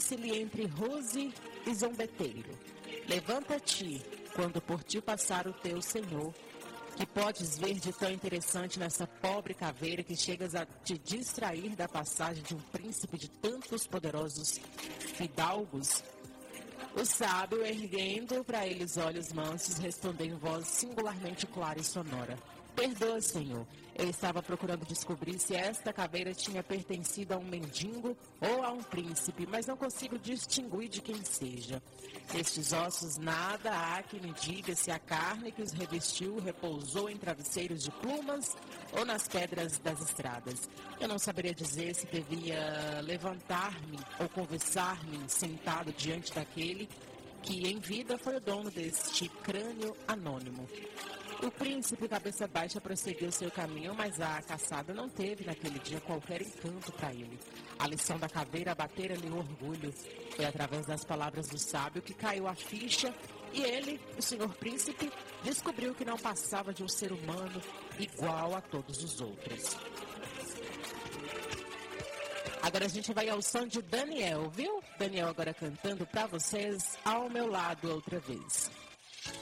disse-lhe entre Ruse e zombeteiro: levanta-te, quando por ti passar o teu senhor. Que podes ver de tão interessante nessa pobre caveira que chegas a te distrair da passagem de um príncipe de tantos poderosos fidalgos? O sábio, erguendo para ele os olhos mansos, respondeu em voz singularmente clara e sonora: perdoa, senhor. Eu estava procurando descobrir se esta caveira tinha pertencido a um mendigo ou a um príncipe, mas não consigo distinguir de quem seja. Nestes ossos nada há que me diga se a carne que os revestiu repousou em travesseiros de plumas ou nas pedras das estradas. Eu não saberia dizer se devia levantar-me ou conversar-me sentado diante daquele que em vida foi o dono deste crânio anônimo. O príncipe, cabeça baixa, prosseguiu seu caminho, mas a caçada não teve naquele dia qualquer encanto para ele. A lição da caveira abatera-lhe o orgulho. Foi através das palavras do sábio que caiu a ficha e ele, o senhor príncipe, descobriu que não passava de um ser humano igual a todos os outros. Agora a gente vai ao som de Daniel, viu? Daniel agora cantando para vocês Ao Meu Lado outra vez.